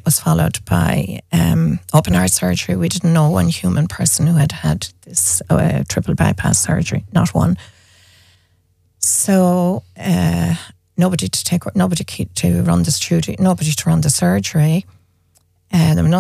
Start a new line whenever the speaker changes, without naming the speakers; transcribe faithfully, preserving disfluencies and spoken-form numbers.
was followed by um, open heart surgery. We didn't know one human person who had had this uh, triple bypass surgery, not one. So uh, nobody to take, nobody to run this duty, nobody to run the surgery. Uh, there were no